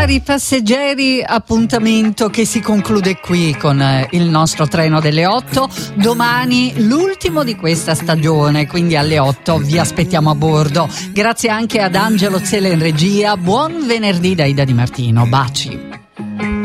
Cari passeggeri, appuntamento che si conclude qui con il nostro treno delle 8. Domani l'ultimo di questa stagione, quindi alle 8 vi aspettiamo a bordo. Grazie anche ad Angelo Zela in regia. Buon venerdì da Ida Di Martino. Baci.